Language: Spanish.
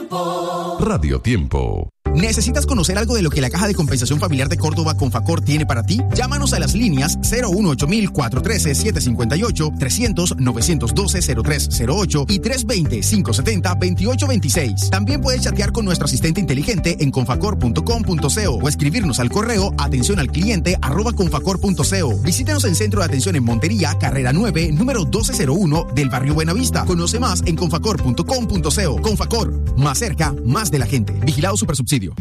Tiempo. Radio Tiempo. ¿Necesitas conocer algo de lo que la Caja de Compensación Familiar de Córdoba Confacor tiene para ti? Llámanos a las líneas 018-413-758, 300-912-0308 y 320-570-2826. También puedes chatear con nuestro asistente inteligente en confacor.com.co o escribirnos al correo atencionalcliente@confacor.co. Visítenos en Centro de Atención en Montería, Carrera 9, número 1201 del barrio Buenavista. Conoce más en confacor.com.co. Confacor, más cerca, más de la gente. Vigilado Supersubsidio.